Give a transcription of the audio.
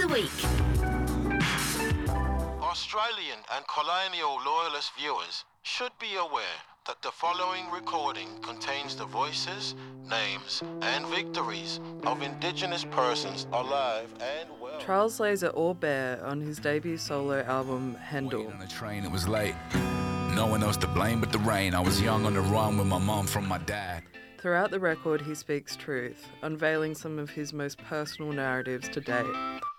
week. Australian and colonial loyalist viewers should be aware that the following recording contains the voices, names, and victories of Indigenous persons alive and well. Charles lays it all bare on his debut solo album, Handel. On the train, it was late. No one else to blame but the rain. I was young on the run with my mom from my dad. Throughout the record, he speaks truth, unveiling some of his most personal narratives to date.